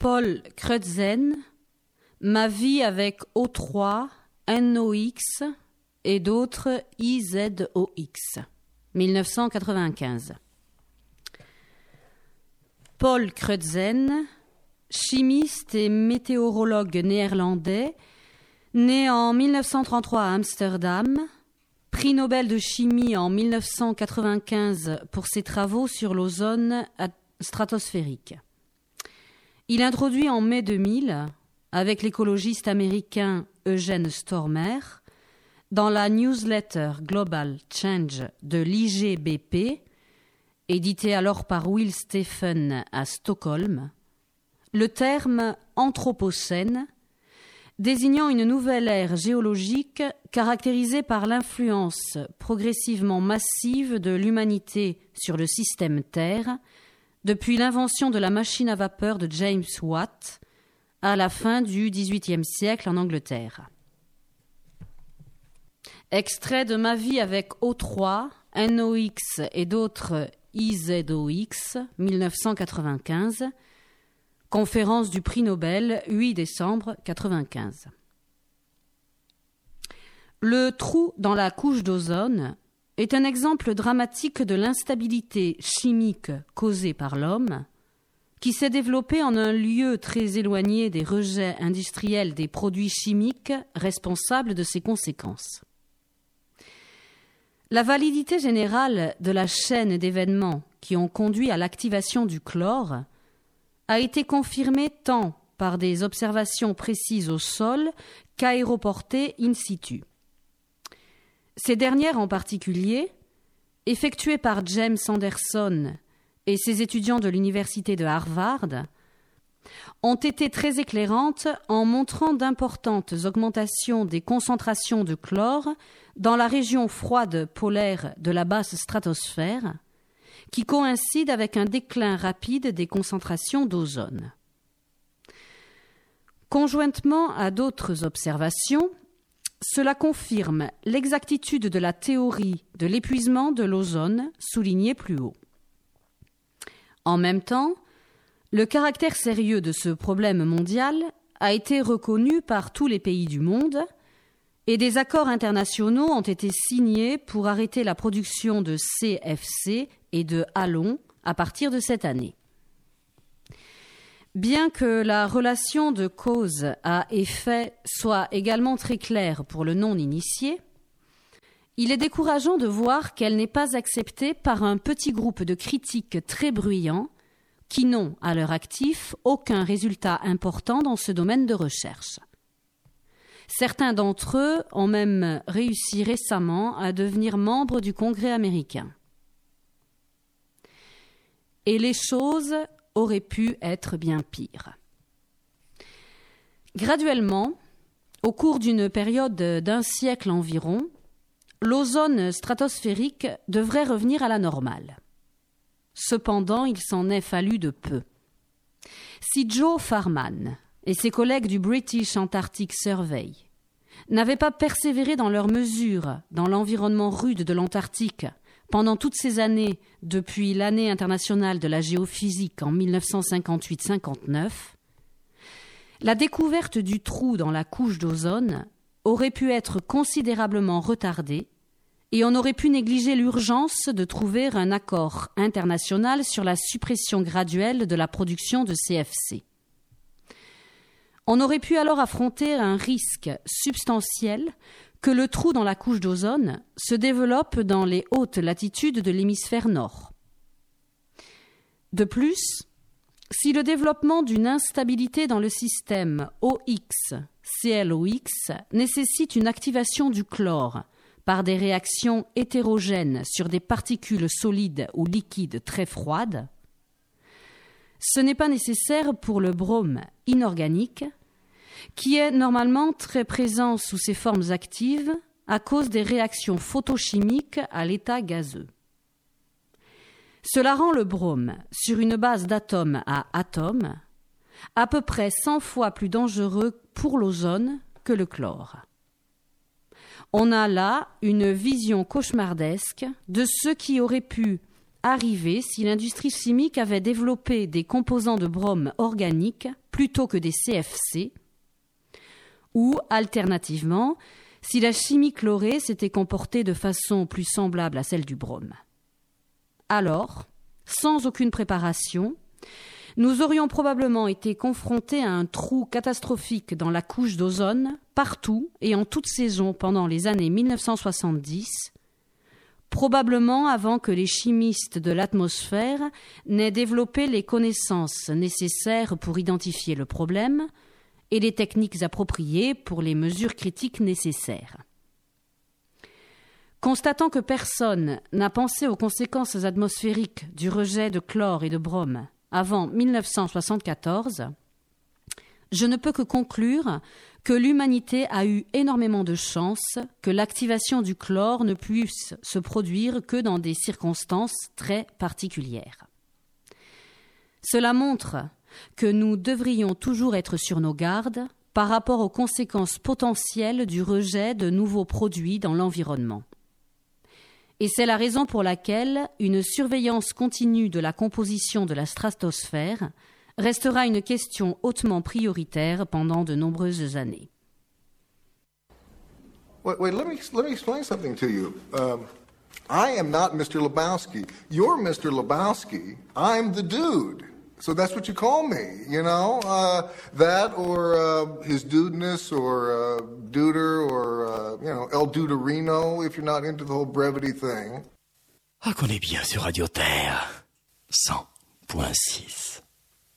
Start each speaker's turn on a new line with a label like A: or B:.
A: Paul Crutzen, Ma vie avec O3, NOx et d'autres IZOX, 1995. Paul Crutzen, chimiste et météorologue néerlandais, né en 1933 à Amsterdam, prix Nobel de chimie en 1995 pour ses travaux sur l'ozone stratosphérique. Il introduit en mai 2000, avec l'écologiste américain Eugene Stormer, dans la newsletter Global Change de l'IGBP, édité alors par Will Stephen à Stockholm, le terme anthropocène, désignant une nouvelle ère géologique caractérisée par l'influence progressivement massive de l'humanité sur le système Terre depuis l'invention de la machine à vapeur de James Watt à la fin du XVIIIe siècle en Angleterre. Extrait de Ma vie avec O3, NOx et d'autres IZOX, 1995, conférence du prix Nobel, 8 décembre 1995. Le trou dans la couche d'ozone est un exemple dramatique de l'instabilité chimique causée par l'homme, qui s'est développée en un lieu très éloigné des rejets industriels des produits chimiques responsables de ses conséquences. La validité générale de la chaîne d'événements qui ont conduit à l'activation du chlore a été confirmée tant par des observations précises au sol qu'aéroportées in situ. Ces dernières en particulier, effectuées par James Anderson et ses étudiants de l'université de Harvard, ont été très éclairantes en montrant d'importantes augmentations des concentrations de chlore dans la région froide polaire de la basse stratosphère, qui coïncide avec un déclin rapide des concentrations d'ozone. Conjointement à d'autres observations, cela confirme l'exactitude de la théorie de l'épuisement de l'ozone soulignée plus haut. En même temps, le caractère sérieux de ce problème mondial a été reconnu par tous les pays du monde et des accords internationaux ont été signés pour arrêter la production de CFC et de halon à partir de cette année. Bien que la relation de cause à effet soit également très claire pour le non-initié, il est décourageant de voir qu'elle n'est pas acceptée par un petit groupe de critiques très bruyants qui n'ont, à leur actif, aucun résultat important dans ce domaine de recherche. Certains d'entre eux ont même réussi récemment à devenir membres du Congrès américain. Et les choses auraient pu être bien pires. Graduellement, au cours d'une période d'1 siècle environ, l'ozone stratosphérique devrait revenir à la normale. Cependant, il s'en est fallu de peu. Si Joe Farman et ses collègues du British Antarctic Survey n'avaient pas persévéré dans leurs mesures dans l'environnement rude de l'Antarctique pendant toutes ces années depuis l'année internationale de la géophysique en 1958-59, la découverte du trou dans la couche d'ozone aurait pu être considérablement retardée et on aurait pu négliger l'urgence de trouver un accord international sur la suppression graduelle de la production de CFC. On aurait pu alors affronter un risque substantiel que le trou dans la couche d'ozone se développe dans les hautes latitudes de l'hémisphère nord. De plus, si le développement d'une instabilité dans le système OX-CLOX nécessite une activation du chlore par des réactions hétérogènes sur des particules solides ou liquides très froides, ce n'est pas nécessaire pour le brome inorganique, qui est normalement très présent sous ses formes actives à cause des réactions photochimiques à l'état gazeux. Cela rend le brome, sur une base d'atome à atome, à peu près 100 fois plus dangereux pour l'ozone que le chlore. On a là une vision cauchemardesque de ce qui aurait pu arrivé si l'industrie chimique avait développé des composants de brome organiques plutôt que des CFC, ou, alternativement, si la chimie chlorée s'était comportée de façon plus semblable à celle du brome. Alors, sans aucune préparation, nous aurions probablement été confrontés à un trou catastrophique dans la couche d'ozone, partout et en toute saison pendant les années 1970, probablement avant que les chimistes de l'atmosphère n'aient développé les connaissances nécessaires pour identifier le problème et les techniques appropriées pour les mesures critiques nécessaires. Constatant que personne n'a pensé aux conséquences atmosphériques du rejet de chlore et de brome avant 1974, je ne peux que conclure que l'humanité a eu énormément de chance que l'activation du chlore ne puisse se produire que dans des circonstances très particulières. Cela montre que nous devrions toujours être sur nos gardes par rapport aux conséquences potentielles du rejet de nouveaux produits dans l'environnement. Et c'est la raison pour laquelle une surveillance continue de la composition de la stratosphère restera une question hautement prioritaire pendant de nombreuses années.
B: Wait, let me explain something to you. I am not Mr. Lebowski. You're Mr. Lebowski. I'm the dude. So that's what you call me, you know? That or his dudeness or duder or, El Duderino if you're not into the whole brevity thing.
C: Ah, qu'on est bien sur Radio Terre 100.6.